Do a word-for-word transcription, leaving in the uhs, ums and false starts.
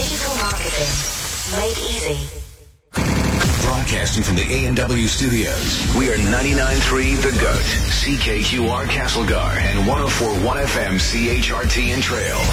Digital marketing made easy. Broadcasting from the A and W studios, we are ninety-nine point three The Goat, C K Q R Castlegar, and one oh four point one F M C H R T in Trail.